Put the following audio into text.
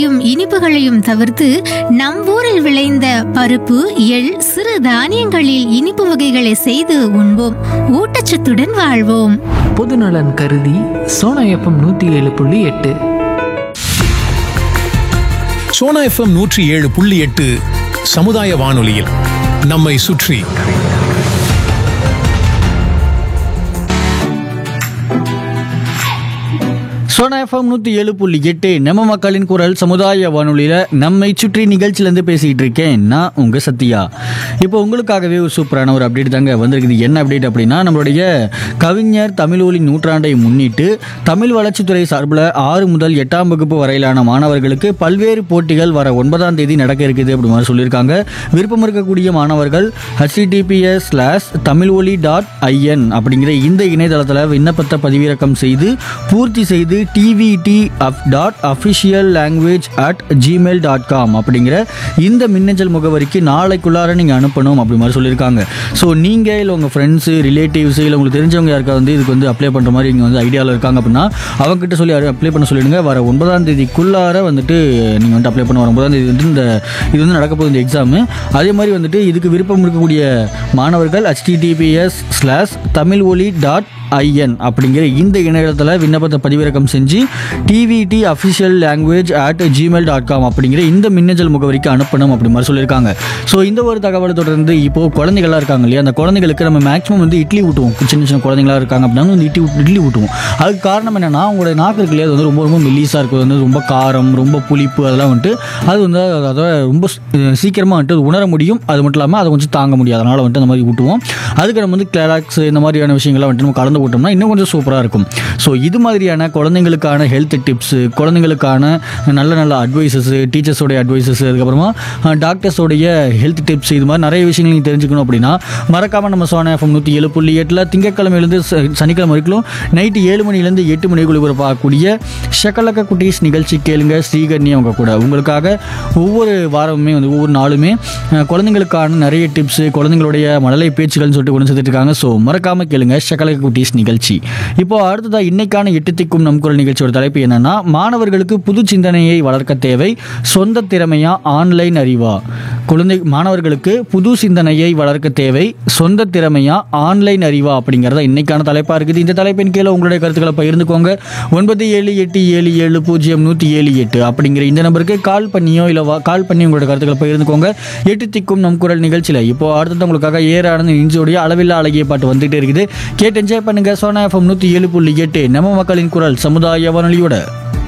காரங்களையும் இனிப்புகளையும் தவிர்த்து நம் ஊரில் விளைந்த பருப்பு, எள், சிறு தானியங்களில் இனிப்பு வகைகளை செய்து உண்போம். ஊட்டச்சத்துடன் வாழ்வோம். பொதுநலன் கருதி சோனா எஃப்எம் 107.8. சோனா எஃப்எம் 107.8 சமுதாய வானொலியில் நம்மை சுற்றி. சோனா எஃப்எம் 107.8 நம்ம மக்களின் குரல் சமுதாய வானொலியில் நம்மை சுற்றி நிகழ்ச்சியிலேருந்து பேசிக்கிட்டு இருக்கேன் நான் உங்கள் சத்யா. இப்போ உங்களுக்காகவே ஒரு சூப்பரான ஒரு அப்டேட் தாங்க வந்திருக்குது. என்ன அப்டேட் அப்படின்னா, நம்மளுடைய கவிஞர் தமிழொலி நூற்றாண்டை முன்னிட்டு தமிழ் வளர்ச்சித்துறை சார்பில் 6 முதல் 8ஆம் வகுப்பு வரையிலான மாணவர்களுக்கு பல்வேறு போட்டிகள் வர 9ஆம் தேதி நடக்க இருக்குது அப்படி மாதிரி சொல்லியிருக்காங்க. விருப்பம் இருக்கக்கூடிய மாணவர்கள் https:/tamiloli.in அப்படிங்கிற இந்த இணையதளத்தில் விண்ணப்பத்தை பதிவிறக்கம் செய்து பூர்த்தி செய்து tvt.officiallanguage@gmail.com அப்படிங்கிற இந்த மின்னஞ்சல் முகவரிக்கு நாளைக்குள்ளார நீங்கள் அனுப்பணும் அப்படி மாதிரி சொல்லியிருக்காங்க. ஸோ நீங்கள் இல்லை உங்கள் ஃப்ரெண்ட்ஸு, ரிலேட்டிவ்ஸு, இல்லை உங்களுக்கு தெரிஞ்சவங்க யாருக்கா வந்து இதுக்கு வந்து அப்ளை பண்ணுற மாதிரி இங்கே வந்து ஐடியாவில் இருக்காங்க அப்படின்னா அவங்ககிட்ட சொல்லி அப்ளை பண்ண சொல்லிடுங்க. வர 9ஆம் தேதிக்குள்ளார வந்துட்டு நீங்கள் வந்து அப்ளை பண்ண வர 9ஆம் தேதி வந்து இது வந்து நடக்க போகுது இந்த எக்ஸாமு. அதே மாதிரி வந்துட்டு இதுக்கு விருப்பம் இருக்கக்கூடிய மாணவர்கள் https:/tamiloli.in அப்படிங்கிற இந்த இணையதளத்தில் விண்ணப்பத்தை பதிவிறக்கம் செஞ்சு tvtofficiallanguage@gmail.com அப்படிங்கிற இந்த மின்னஞ்சல் முகவரிக்கு அனுப்பணும் அப்படி மாதிரி சொல்லியிருக்காங்க. ஸோ இந்த ஒரு தகவலை தொடர்ந்து இப்போது குழந்தைகளாக இருக்காங்க இல்லையா, அந்த குழந்தைகளுக்கு நம்ம மேக்ஸிமம் வந்து இட்லி ஊட்டுவோம். சின்ன சின்ன குழந்தைங்களாக இருக்காங்க அப்படின்னா வந்து இட்லி ஊட்டுவோம். அதுக்கு காரணம் என்னென்னா, அவங்களோட நாக்கு இருக்கு இல்லையா, அது வந்து ரொம்ப ரொம்ப மெல்லிஸாக இருக்குது, வந்து ரொம்ப காரம், ரொம்ப புளிப்பு, அதெல்லாம் வந்துட்டு அது வந்து அதை ரொம்ப சீக்கிரமாக வந்துட்டு உணர முடியும். அது மட்டும் இல்லாமல் அதை கொஞ்சம் தாங்க முடியாது. அதனால் வந்துட்டு அந்த மாதிரி ஊட்டுவோம். அதுக்கு நம்ம வந்து கிளாக்ஸ் இந்த மாதிரியான விஷயங்கள்லாம் வந்துட்டு நம்ம கலந்து விட்டோம்னா இன்னும் கொஞ்சம் சூப்பராக இருக்கும். ஸோ இது மாதிரியான குழந்தைங்களுக்கான ஹெல்த் டிப்ஸு, குழந்தைங்களுக்கான நல்ல நல்ல அட்வைசஸ்ஸு, டீச்சர்ஸோடைய அட்வைசஸ், அதுக்கப்புறமா டாக்டர்ஸோடைய ஹெல்த் டிப்ஸ், இது மாதிரி நிறைய விஷயங்கள் நீங்கள் தெரிஞ்சுக்கணும் அப்படின்னா மறக்காமல் நம்ம சோனா எஃப்எம் 107.8 திங்கட்கிழமையிலேருந்து சனிக்கிழமை வரைக்கும் நைட்டு 7 மணிலேருந்து 8 மணிக்குள்ள பார்க்கக்கூடிய ஷக்கலக்க குட்டீஸ் நிகழ்ச்சி கேளுங்க. ஸ்ரீகர்ணி அவங்க கூட உங்களுக்காக ஒவ்வொரு வாரமுமே வந்து ஒவ்வொரு நாளுமே குழந்தைங்களுக்கான நிறைய டிப்ஸு, குழந்தைங்களுடைய மழலை பேச்சுகள்னு சொல்லிட்டு கொண்டு சேர்த்துட்டு இருக்காங்க. ஸோ மறக்காமல் கேளுங்க ஷக்கலக்க குட்டீஸ் நிகழ்ச்சி. இப்போ அடுத்ததாக இன்னைக்கான 8 திக்கும் நம் குரல் நிகழ்ச்சியோட தலைப்பு என்னன்னா, மாணவர்களுக்கு புது சிந்தனையை வளர்க்க தேவை, சொந்த திறமையா ஆன்லைன் அறிவா. மாணவர்களுக்கு புது சிந்தனையை வளர்க்க தேவை, சொந்த திறமையா ஆன்லைன் அறிவா அப்படிங்கிறத இன்னைக்கான தலைப்பாக இருக்குது. இந்த தலைப்பின் கீழே உங்களுடைய கருத்துக்களை பகிர்ந்துக்கோங்க. 9787010778 அப்படிங்கிற இந்த நம்பருக்கு கால் பண்ணியோ இல்லை கால் பண்ணி உங்களோட கருத்துக்களை பகிர்ந்துக்கோங்க. 8 திக்கும் நம் குரல் நிகழ்ச்சியில் இப்போ அடுத்தது உங்களுக்காக ஏரான இன்ஜோடைய அளவில்லா அழகிய பாட்டு வந்துகிட்டே இருக்குது. கேட்டு என்ஜாய் பண்ணுங்க. சோனா எஃப்எம் 107.8 நம்ம மக்களின் குரல் சமுதாய வானொலியோட.